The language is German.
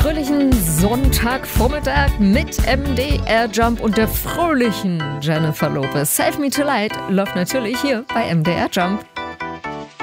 fröhlichen Sonntagvormittag mit MDR Jump und der fröhlichen Jennifer Lopez. Save Me Tonight läuft natürlich hier bei MDR Jump.